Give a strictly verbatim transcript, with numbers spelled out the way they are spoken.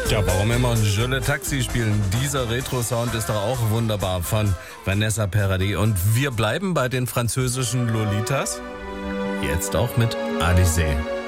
Ja, warum immer Je le Taxi spielen? Dieser Retro-Sound ist doch auch wunderbar von Vanessa Paradis. Und wir bleiben bei den französischen Lolitas. Jetzt auch mit Alizée.